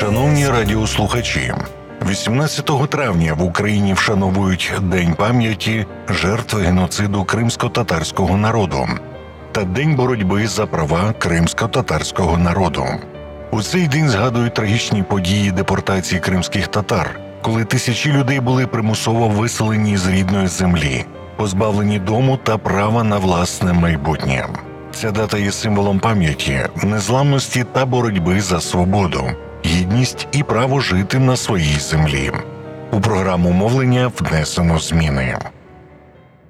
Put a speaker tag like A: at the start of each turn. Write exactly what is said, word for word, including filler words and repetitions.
A: Шановні радіослухачі, вісімнадцятого травня в Україні вшановують День пам'яті жертв геноциду кримсько-татарського народу та День боротьби за права кримсько-татарського народу. У цей день згадують трагічні події депортації кримських татар, коли тисячі людей були примусово виселені з рідної землі, позбавлені дому та права на власне майбутнє. Ця дата є символом пам'яті, незламності та боротьби за свободу, гідність і право жити на своїй землі. У програму мовлення внесено зміни.